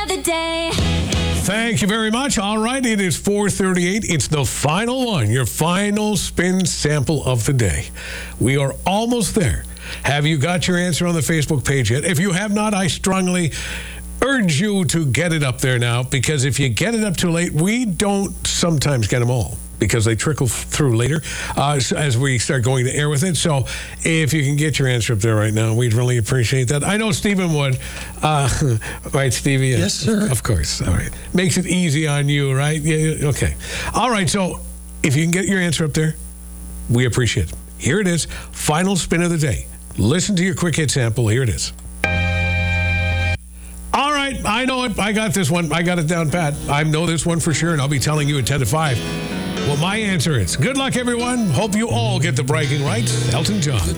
the day. Thank you very much. All right, it is 4:38. It's the final one, your final spin sample of the day. We are almost there. Have you got your answer on the Facebook page yet? If you have not, I strongly urge you to get it up there now, because if you get it up too late, we don't sometimes get them all, because they trickle through later as we start going to air with it. So if you can get your answer up there right now, we'd really appreciate that. I know Stephen would. Right, Stevie? Yes, sir. Of course. All right. Makes it easy on you, right? Yeah. Okay. All right. So if you can get your answer up there, we appreciate it. Here it is. Final spin of the day. Listen to your quick hit sample. Here it is. All right. I know it. I got this one. I got it down pat. I know this one for sure, and I'll be telling you at 10 to 5. Well, my answer is good luck, everyone. Hope you all get the bragging rights. Elton John.